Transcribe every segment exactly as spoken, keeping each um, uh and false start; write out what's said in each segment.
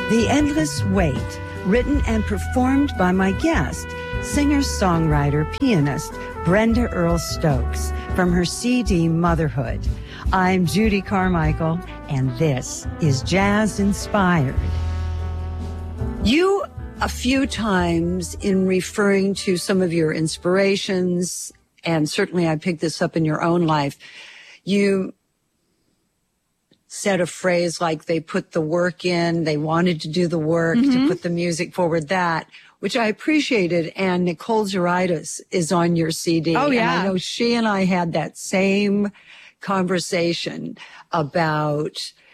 The Endless Wait, written and performed by my guest, singer-songwriter, pianist, Brenda Earl Stokes, from her C D Motherhood. I'm Judy Carmichael, and this is Jazz Inspired. You, a few times in referring to some of your inspirations, and certainly I picked this up in your own life, you said a phrase like they put the work in, they wanted to do the work mm-hmm. to put the music forward, that, which I appreciated. And Nicole Zeritis is on your C D. Oh, yeah. And I know she and I had that same conversation about,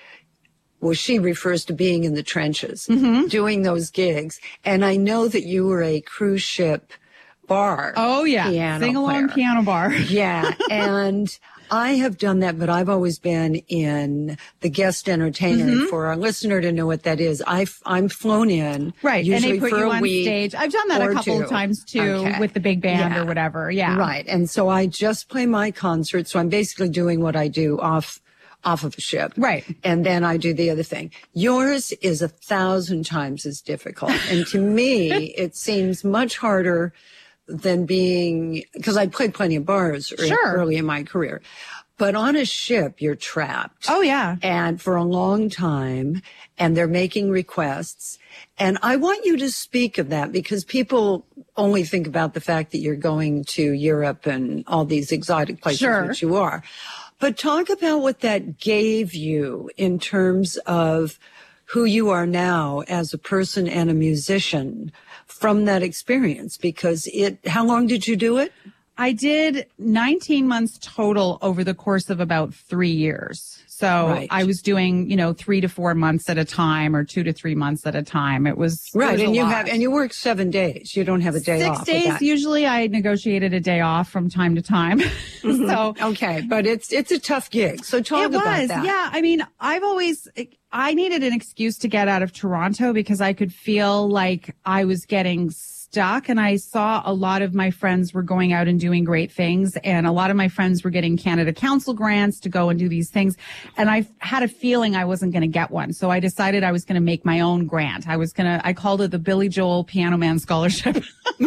well, she refers to being in the trenches, mm-hmm. doing those gigs. And I know that you were a cruise ship bar. Oh, yeah. Piano Sing-along player. piano bar. Yeah. And I have done that, but I've always been in the guest entertainer. Mm-hmm. For our listener to know what that is, I've, I'm flown in. Right. And they put for you a on week stage. I've done that a couple two. of times too, okay. with the big band yeah. or whatever. Yeah. Right. And so I just play my concert. So I'm basically doing what I do off off of a ship. Right. And then I do the other thing. Yours is a thousand times as difficult. And to me, it seems much harder than being, because I played plenty of bars sure. early in my career. But on a ship, you're trapped. Oh, yeah. And for a long time, and they're making requests. And I want you to speak of that, because people only think about the fact that you're going to Europe and all these exotic places, sure. which you are. But talk about what that gave you in terms of who you are now as a person and a musician from that experience, because it, how long did you do it? I did nineteen months total over the course of about three years. So right. I was doing, you know, three to four months at a time or two to three months at a time. It was right. It was and you lot. have, and you work seven days. You don't have a day Six off. Six days. Usually I negotiated a day off from time to time. Mm-hmm. So okay. But it's, it's a tough gig. So talk it about was, that. Yeah. I mean, I've always, I needed an excuse to get out of Toronto because I could feel like I was getting stuck, and I saw a lot of my friends were going out and doing great things, and a lot of my friends were getting Canada Council grants to go and do these things, and I had a feeling I wasn't going to get one, so I decided I was going to make my own grant. I was going to, I called it the Billy Joel Piano Man Scholarship.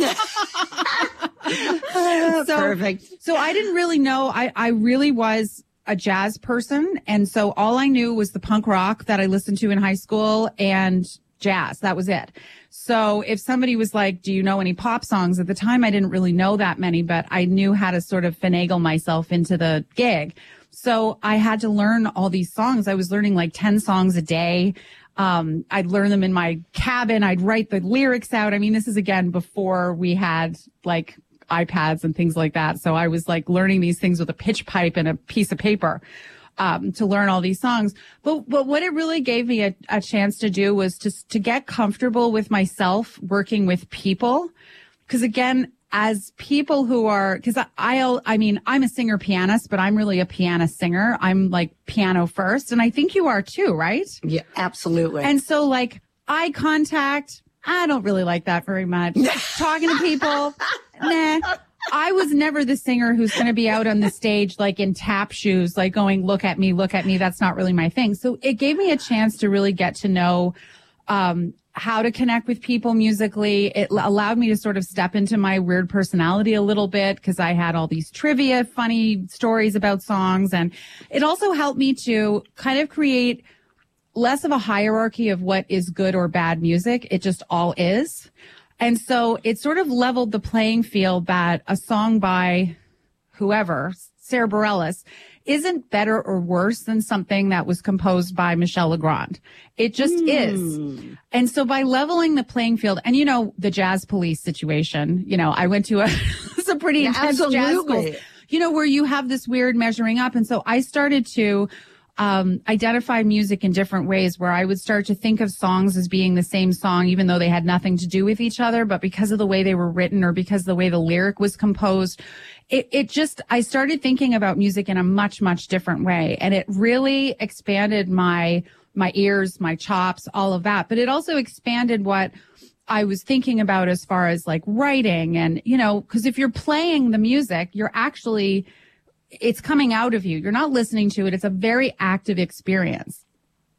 so, Perfect. So I didn't really know, I, I really was a jazz person, and so all I knew was the punk rock that I listened to in high school and jazz. That was it. So if somebody was like, do you know any pop songs? At the time, I didn't really know that many, but I knew how to sort of finagle myself into the gig. So I had to learn all these songs. I was learning like ten songs a day. Um, I'd learn them in my cabin. I'd write the lyrics out. I mean, this is again before we had like iPads and things like that. So I was like learning these things with a pitch pipe and a piece of paper. Um, to learn all these songs. But, but what it really gave me a, a chance to do was to, to get comfortable with myself working with people. Cause again, as people who are, cause I, I, I mean, I'm a singer pianist, but I'm really a piano singer. I'm like piano first. And I think you are too, right? Yeah, absolutely. And so like eye contact, I don't really like that very much. Talking to people, nah. I was never the singer who's going to be out on the stage, like in tap shoes, like going, look at me, look at me. That's not really my thing. So it gave me a chance to really get to know, um, how to connect with people musically. It allowed me to sort of step into my weird personality a little bit because I had all these trivia, funny stories about songs. And it also helped me to kind of create less of a hierarchy of what is good or bad music. It just all is. And so it sort of leveled the playing field that a song by whoever, Sarah Bareilles, isn't better or worse than something that was composed by Michel Legrand. It just mm. is. And so by leveling the playing field, and you know, the Jazz Police situation, you know, I went to a, it's a pretty yeah, intense absolutely. jazz school, you know, where you have this weird measuring up. And so I started to Um, identify music in different ways, where I would start to think of songs as being the same song, even though they had nothing to do with each other. But because of the way they were written or because of the way the lyric was composed, it, it just, I started thinking about music in a much, much different way. And it really expanded my, my ears, my chops, all of that. But it also expanded what I was thinking about as far as like writing and, you know, because if you're playing the music, you're actually, it's coming out of you. You're not listening to it. It's a very active experience.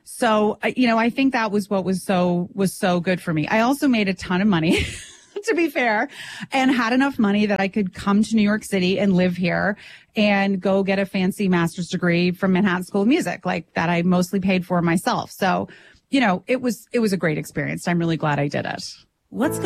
So, uh, you know, I think that was what was so, was so good for me. I also made a ton of money, to be fair, and had enough money that I could come to New York City and live here and go get a fancy master's degree from Manhattan School of Music, like that I mostly paid for myself. So, you know, it was, it was a great experience. I'm really glad I did it. What's